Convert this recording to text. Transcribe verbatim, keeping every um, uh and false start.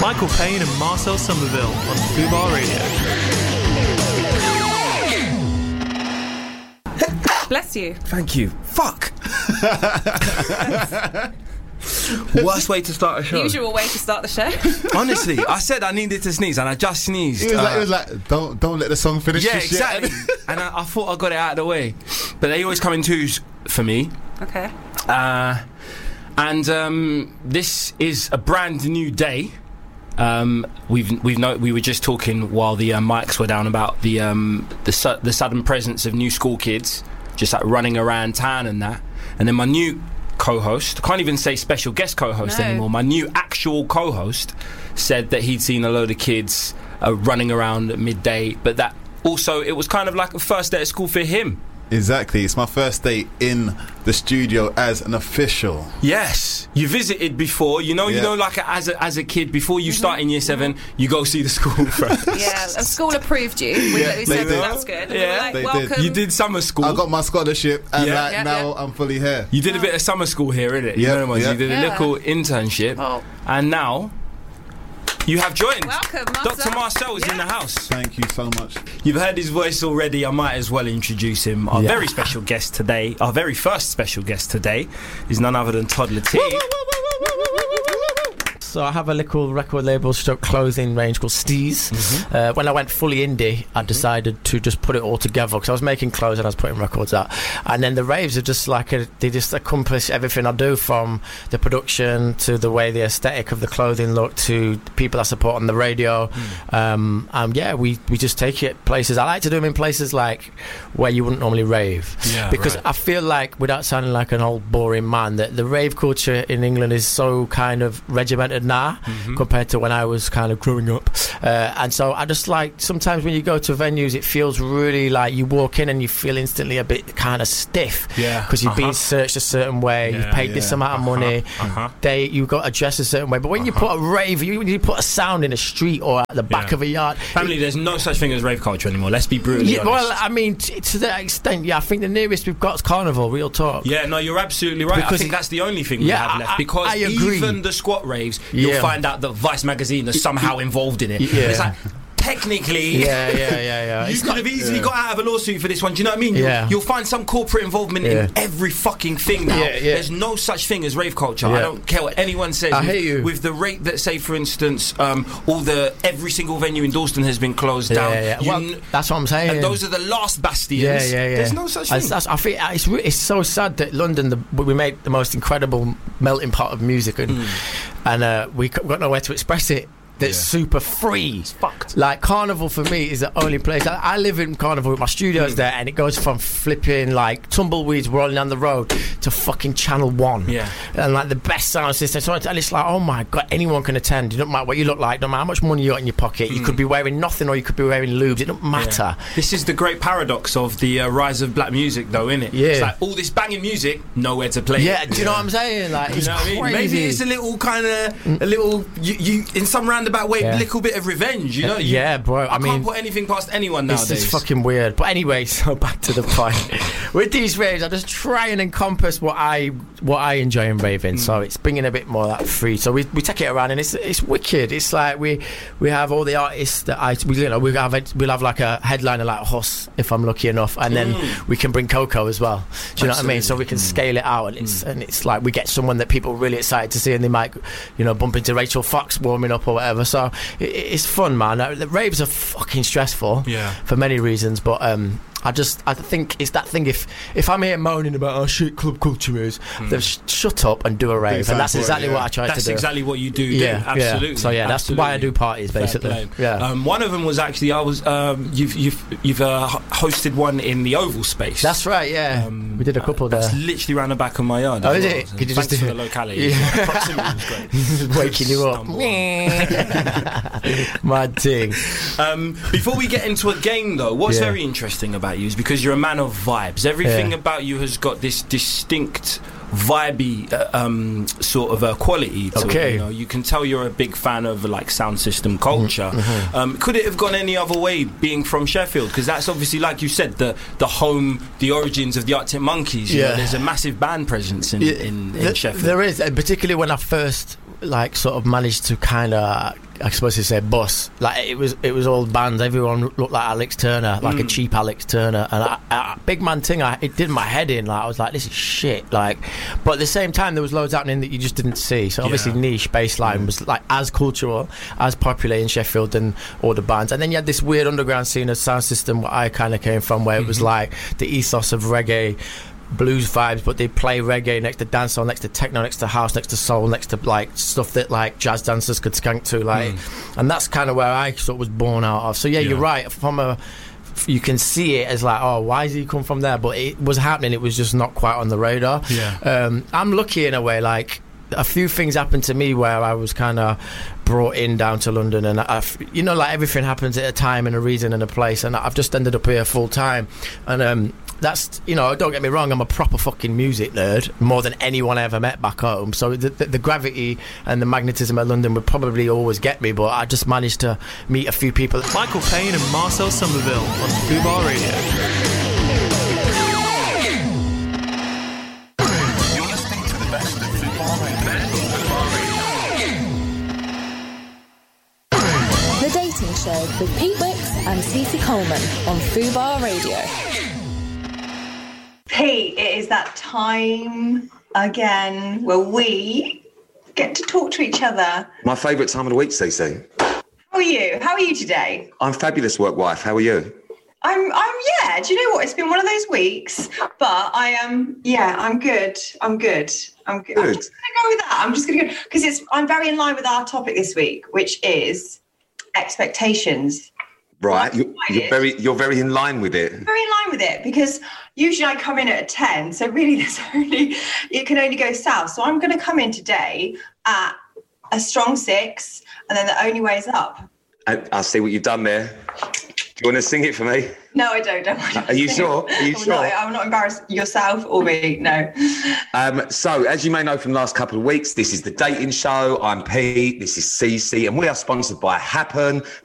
Michael Payne and Marcel Somerville on Fubar Radio. Bless you. Thank you. Fuck. Worst way to start a show. Usual way to start the show. Honestly, I said I needed to sneeze and I just sneezed. It was, uh, like, it was like, don't don't let the song finish. Yeah, just exactly. Yet. And I, I thought I got it out of the way, but they always come in twos for me. Okay. Uh, and um, this is a brand new day. Um, we've we've no, we were just talking while the uh, mics were down about the um, the su- the sudden presence of new school kids just like running around town and that. And then my new co-host, I can't even say special guest co-host no. anymore, my new actual co-host said that he'd seen a load of kids uh, running around at midday, but that also it was kind of like a first day at school for him. Exactly, it's my first day in the studio as an official. Yes, you visited before. You know, yeah. you know, like as a, as a kid, before you mm-hmm. start in year seven, you go see the school first. Yeah, and school approved you. We, yeah, we said did. that's good. And yeah, we were like, they welcome. did. You did summer school. I got my scholarship, and yeah. like yeah, now yeah. I'm fully here. You did a bit of summer school here, innit? You Yeah, know what yeah. You did a Yeah. little internship, Oh. and now you have joined. Welcome, Marcel. Doctor Marcel is yes. in the house. Thank you so much. You've heard his voice already. I might as well introduce him. Our Yeah. very special guest today, our very first special guest today, is none other than Todd Lateef. So I have a little record label stroke clothing range called Steez. Mm-hmm. Uh, when I went fully indie, I decided to just put it all together because I was making clothes and I was putting records out. And then the raves are just like a, they just accomplish everything I do, from the production to the way the aesthetic of the clothing look to people I support on the radio. Mm. Um, um, yeah, we, we just take it places. I like to do them in places like where you wouldn't normally rave, Yeah, because right. I feel like, without sounding like an old boring man, that the rave culture in England is so kind of regimented now mm-hmm. compared to when I was kind of growing up, uh, and so I just like, sometimes when you go to venues it feels really like you walk in and you feel instantly a bit kind of stiff, yeah, because you've uh-huh. been searched a certain way, yeah, you've paid yeah. this amount of uh-huh. money, uh-huh. they you've got to dress a certain way, but when uh-huh. you put a rave, you, you put a sound in a street or at the back yeah. of a yard, Family, there's no such thing as rave culture anymore, let's be brutally yeah, honest. well, I mean, t- to that extent, yeah, I think the nearest we've got is Carnival, real talk. Yeah, no, you're absolutely right. Because I think that's the only thing yeah, we have left, I- because I agree. even the squat raves, you'll Yeah. find out that Vice magazine is somehow involved in it. Yeah. It's like, technically, Yeah, yeah, yeah, yeah. you It's could not- have easily yeah. got out of a lawsuit for this one. Do you know what I mean? You'll, Yeah. you'll find some corporate involvement Yeah. in every fucking thing now. Yeah, yeah. There's no such thing as rave culture. Yeah. I don't care what anyone says. I with, hear you. With the rate that, say, for instance, um, all the every single venue in Dalston has been closed Yeah, down. yeah, yeah. You Well, kn- that's what I'm saying. and those are the last bastions. Yeah, yeah, yeah. There's no such I, thing. that's- I think it's re- it's so sad that London, the, we made the most incredible melting pot of music, and Mm. and uh, we c- got nowhere to express it. That's Yeah. super free. It's fucked. Like Carnival for me is the only place. I, I live in Carnival with my studios Mm. there, and it goes from flipping like tumbleweeds rolling down the road to fucking Channel One. Yeah. And like the best sound system. So and it's like, oh my god, anyone can attend. It don't matter what you look like, no matter how much money you got in your pocket. You Mm. could be wearing nothing, or you could be wearing lubes. It don't matter. Yeah. This is the great paradox of the uh, rise of black music, though, isn't it? Yeah. It's like all this banging music, nowhere to play. Yeah, it. do you know what I'm saying? Like, You it's know what I mean? crazy. Maybe it's a little kind of a little you, you in some roundabout way, Yeah. a little bit of revenge. You know? You, Yeah, bro. I, I, mean, can't put anything past anyone it's nowadays. just fucking weird. But anyway, so back to the point. With these raves, I just try and encompass what I what I enjoy in raving. Mm. So it's bringing a bit more of that free. So we, we take it around, and it's it's wicked. It's like we we have all the artists that I we you know we have we'll have like a headliner like Huss if I'm lucky enough, and then Mm. we can bring Coco as well. Do you know what I mean? So Absolutely. we can Mm. scale it out, and it's mm. and it's like we get someone that people are really excited to see, and they might you know bump into Rachel Fox warming up or whatever. So it, it's fun, man. The raves are fucking stressful, Yeah. for many reasons, but um, I just I think it's that thing. If if I'm here moaning about how shit club culture is, Mm. then sh- shut up and do a rave, and that's for it, exactly yeah. what I try That's to do. exactly what you do. Yeah, do. Absolutely. yeah. So yeah, that's Absolutely. why I do parties, Fair basically. play. Yeah. Um, one of them was actually I was um, you've you've you've uh, h- hosted one in the Oval Space. That's right. Yeah, Um, we did a couple there. That's literally round the back of my yard. Oh, as is well. it? So Could you thanks just for do the it? locality. Yeah. Proximity was great. Waking you up. Mad thing. Um, before we get into a game, though, what's Yeah. very interesting about you is because you're a man of vibes. Everything Yeah. about you has got this distinct vibey uh, um, sort of uh, quality to Okay. it. You know, you can tell you're a big fan of like sound system culture. Mm-hmm. Um, could it have gone any other way, being from Sheffield? Because that's obviously, like you said, the the home, the origins of the Arctic Monkeys. You Yeah. know, there's a massive band presence in, Yeah, in, in th- Sheffield. There is, and particularly when I first like sort of managed to kind of I suppose you say bus. Like it was, it was all bands. Everyone looked like Alex Turner, like mm. a cheap Alex Turner. And I, I, big man thing, I, it did my head in. Like I was like, this is shit. Like, but at the same time, there was loads happening that you just didn't see. So obviously, yeah. niche bassline mm. was like as cultural, as popular in Sheffield than all the bands. And then you had this weird underground scene of sound system where I kind of came from, where mm-hmm. it was like the ethos of reggae. Blues vibes, but they play reggae next to dancehall, next to techno, next to house, next to soul, next to like stuff that like jazz dancers could skank to, like, mm. and that's kind of where I sort of was born out of. So yeah, yeah, you're right. From a, you can see it as like, oh, why does he come from there? But it was happening. It was just not quite on the radar. Yeah, um, I'm lucky in a way. Like a few things happened to me where I was kind of brought in down to London, and I, you know, like everything happens at a time and a reason and a place, and I've just ended up here full time, and um. That's, you know, don't get me wrong, I'm a proper fucking music nerd, more than anyone I ever met back home. So the, the, the gravity and the magnetism of London would probably always get me, but I just managed to meet a few people. Michael Payne and Marcel Somerville on Fubar Radio. You're listening to the best of Fubar Radio. The Dating Show with Pete Wicks and Cece Coleman on Fubar Radio. Pete, it is that time again where we get to talk to each other. My favourite time of the week, Cece. How are you? How are you today? I'm fabulous, work wife. How are you? I'm, I'm, yeah. Do you know what? It's been one of those weeks, but I am, um, yeah, I'm good. I'm good. I'm good. good. I'm just going to go with that. I'm just going to go, because it's, I'm very in line with our topic this week, which is expectations. Right, you're, you're very you're very in line with it. Very in line with it, because usually I come in at a ten, so really there's only it can only go south. So I'm going to come in today at a strong six, and then the only way is up. I, I see what you've done there. Do you want to sing it for me? No, I don't. don't Are you sure? Are you I'm sure? Not, I'm not embarrassed yourself or me, no. Um, so, as you may know from the last couple of weeks, this is The Dating Show. I'm Pete, this is Cece, and we are sponsored by Happen.